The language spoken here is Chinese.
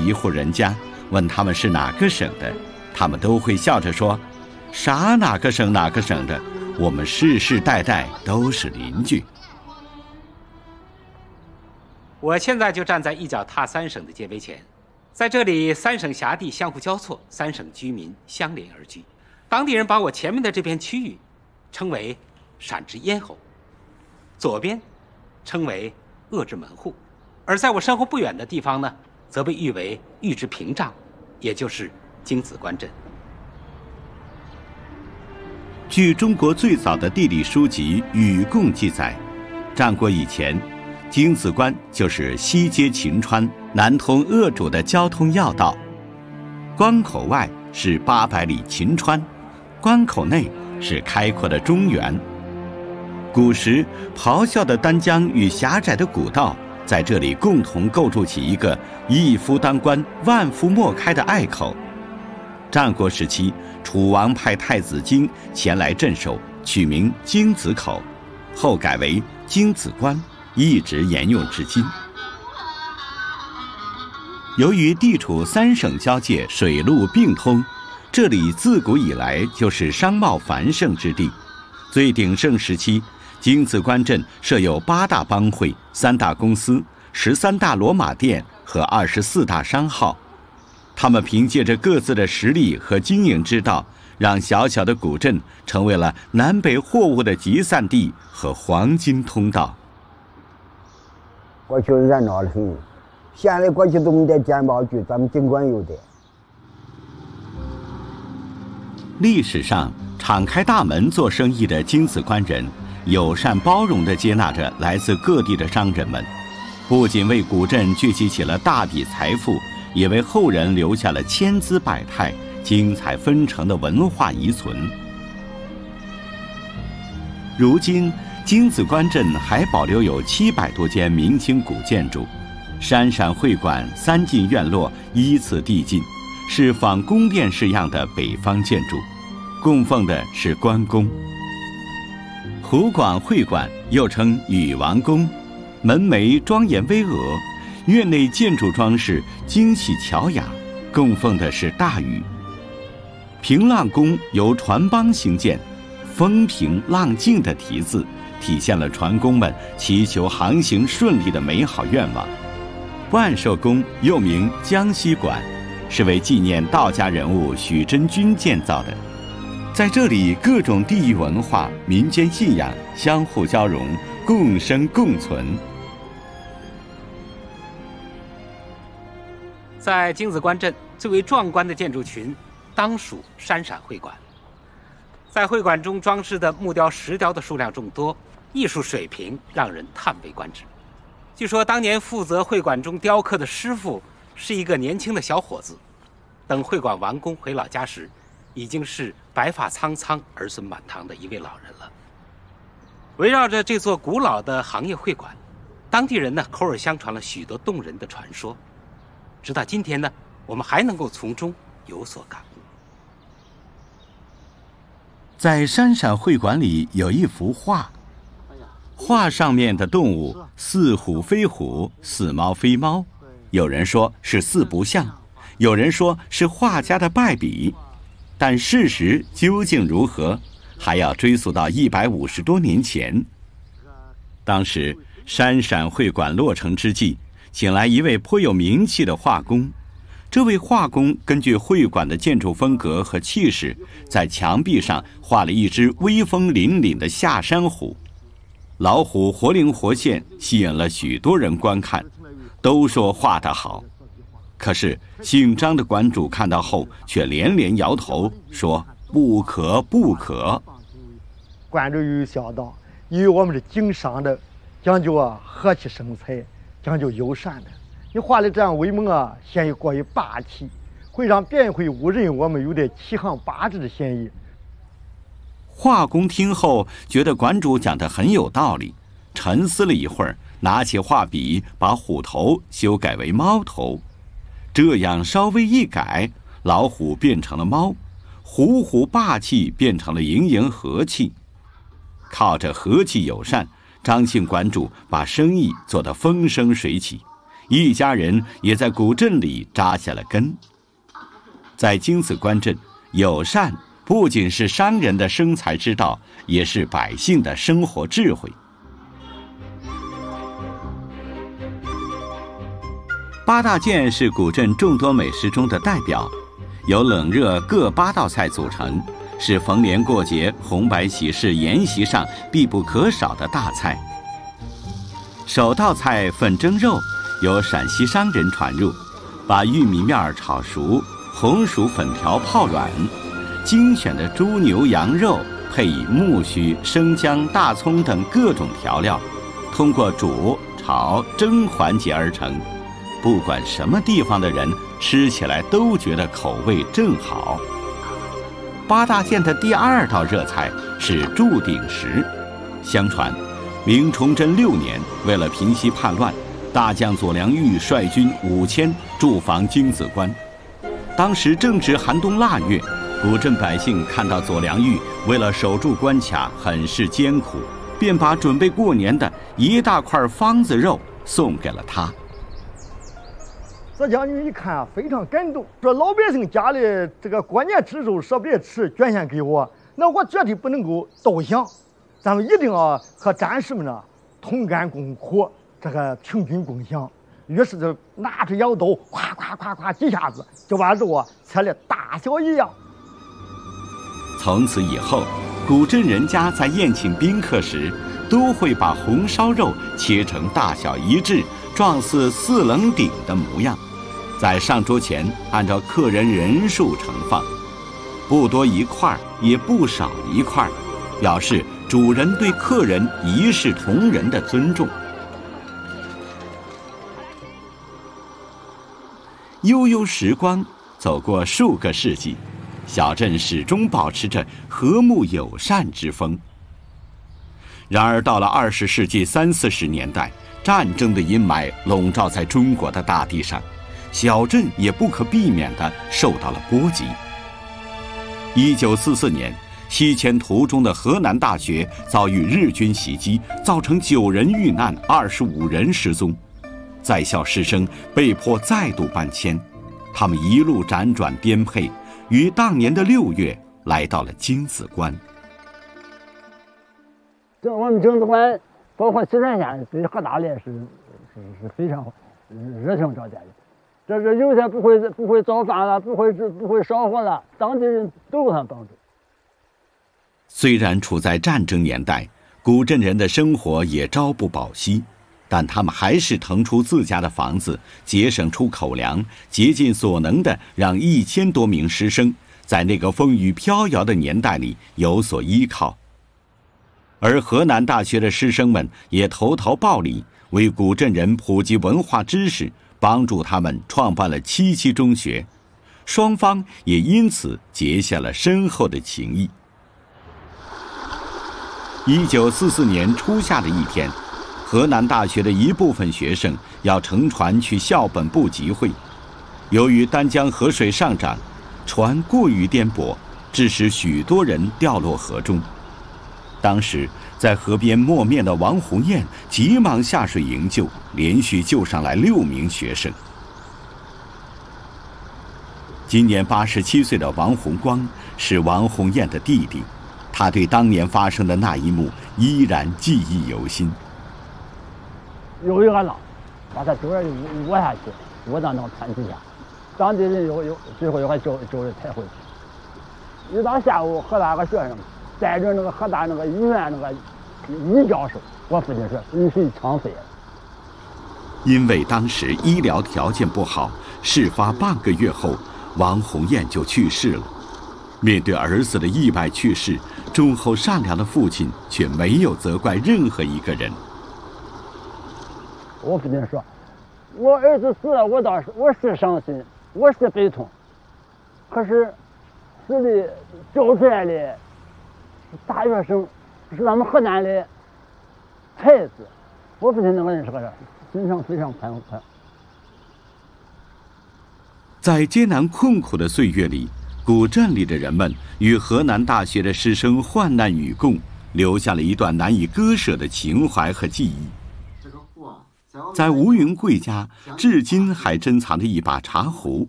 进一户人家，问他们是哪个省的，他们都会笑着说：“啥哪个省哪个省的，我们世世代代都是邻居。” 我现在就站在一脚踏三省的界碑前，在这里，三省辖地相互交错，三省居民相连而居。当地人把我前面的这片区域称为陕之咽喉，左边称为鄂之门户，而在我身后不远的地方呢，则被誉为豫之屏障，也就是京子关镇。 据中国最早的地理书籍《禹贡》记载，战国以前，京子关就是西接秦川、南通鄂主的交通要道。关口外是800里秦川，关口内是开阔的中原。古时，咆哮的丹江与狭窄的古道在这里共同构筑起一个一夫当关、万夫莫开的隘口。战国时期，楚王派太子京前来镇守，取名京子口，后改为京子关，一直沿用至今。由于地处三省交界，水陆并通，这里自古以来就是商贸繁盛之地。最鼎盛时期，京子关镇设有8大帮会、3大公司、13大骡马店和24大商号。他们凭借着各自的实力和经营之道，让小小的古镇成为了南北货物的集散地和黄金通道。 过去热闹得很，现在过去都没得鉴宝局，咱们尽管有的。 历史上，敞开大门做生意的京子关人，友善包容地接纳着来自各地的商人们，不仅为古镇聚集起了大笔财富，也为后人留下了千姿百态、精彩纷呈的文化遗存。如今，京子关镇还保留有700多间明清古建筑，山陕会馆3进院落依次递进，是仿宫殿式样的北方建筑，供奉的是关公。湖广会馆又称禹王宫，门楣庄严巍峨，院内建筑装饰精细巧雅，供奉的是大禹。平浪宫由船帮兴建，风平浪静的题字体现了船工们祈求航行顺利的美好愿望。万寿宫又名江西馆，是为纪念道家人物许真君建造的。在这里，各种地域文化、民间信仰相互交融，共生共存。 在京子关镇最为壮观的建筑群，当属山陕会馆。在会馆中装饰的木雕、石雕的数量众多，艺术水平让人叹为观止。据说当年负责会馆中雕刻的师傅是一个年轻的小伙子，等会馆完工回老家时，已经是白发苍苍、儿孙满堂的一位老人了。围绕着这座古老的行业会馆，当地人呢口耳相传了许多动人的传说，直到今天呢，我们还能够从中有所感悟。 在山陕会馆里有一幅画，画上面的动物似虎非虎，似猫非猫，有人说是四不像，有人说是画家的败笔，但事实究竟如何，还要追溯到150多年前。当时山陕会馆落成之际，请来一位颇有名气的画工。这位画工根据会馆的建筑风格和气势，在墙壁上画了一只威风凛凛的下山虎。老虎活灵活现，吸引了许多人观看，都说画得好。可是姓张的馆主看到后却连连摇头，说不可不可。 馆主有想到，因为我们是经商的，讲究和气生财，讲究友善的，你画的这样威猛显得过于霸气，会让别人会误认我们有点欺行霸制的嫌疑。 画工听后觉得馆主讲得很有道理，沉思了一会儿，拿起画笔把虎头修改为猫头，这样稍微一改，老虎变成了猫，虎虎霸气变成了盈盈和气。靠着和气友善，张姓馆主把生意做得风生水起， 一家人也在古镇里扎下了根。在京子关镇，友善不仅是商人的生财之道，也是百姓的生活智慧。八大件是古镇众多美食中的代表，由冷热各8道菜组成，是逢年过节、红白喜事筵席上必不可少的大菜。首道菜粉蒸肉由陕西商人传入，把玉米面炒熟，红薯粉条泡软，精选的猪牛羊肉配以木须、生姜、大葱等各种调料，通过煮、炒、蒸环节而成。不管什么地方的人吃起来都觉得口味正好。八大件的第2道热菜是铸鼎食。相传，明崇祯6年，为了平息叛乱，大将左良玉率军5000驻防京子关。当时正值寒冬腊月，古镇百姓看到左良玉为了守住关卡很是艰苦，便把准备过年的一大块方子肉送给了他。 左将军一看非常感动，说老百姓家里这个过年吃肉舍不得吃，捐献给我，那我绝对不能够倒享，咱们一定要和战士们呢同甘共苦，这个平均共享。于是就拿着羊刀，咵咵咵咵几下子就把肉切得大小一样。 从此以后，古镇人家在宴请宾客时，都会把红烧肉切成大小一致、状似4棱鼎的模样，在上桌前按照客人人数盛放，不多一块也不少一块，表示主人对客人一视同仁的尊重。悠悠时光走过数个世纪，小镇始终保持着和睦友善之风。然而到了20世纪30、40年代，战争的阴霾笼罩在中国的大地上，小镇也不可避免地受到了波及。1944年，西迁途中的河南大学遭遇日军袭击，造成9人遇难，25人失踪。在校师生被迫再度搬迁，他们一路辗转颠沛，于当年的6月来到了京子关。 我们京子关，包括沂川县对河大烈是非常热情招待的。这是有些不会造饭了，不会烧火了，当地人都给他帮助。 虽然处在战争年代，古镇人的生活也朝不保夕，但他们还是腾出自家的房子，节省出口粮，竭尽所能地让1000多名师生在那个风雨飘摇的年代里有所依靠。而河南大学的师生们也投桃报李，为古镇人普及文化知识，帮助他们创办了7期中学，双方也因此结下了深厚的情谊。1944年初夏的一天，河南大学的一部分学生要乘船去校本部集会，由于丹江河水上涨，船过于颠簸，致使许多人掉落河中。当时在河边磨面的王红艳急忙下水营救，连续救上来6名学生。今年87岁的王洪光是王红艳的弟弟，他对当年发生的那一幕依然记忆犹新。 有一个浪把他周儿窝下去，窝到那个船底下，当地人最后还找人抬回去。一到下午，河大个学生带着那个河大那个医院那个李教授，我父亲说必须抢飞了。 因为当时医疗条件不好，事发半个月后，王红艳就去世了。面对儿子的意外去世，忠厚善良的父亲却没有责怪任何一个人。 我父亲说，我儿子死了，我是伤心，我是悲痛，可是死的救出来的大学生，是咱们河南的孩子。我父亲那个人是个人，心上非常宽阔。 在艰难困苦的岁月里，古镇里的人们与河南大学的师生患难与共，留下了一段难以割舍的情怀和记忆。 这个货在我在吴云贵家，至今还珍藏着一把茶壶，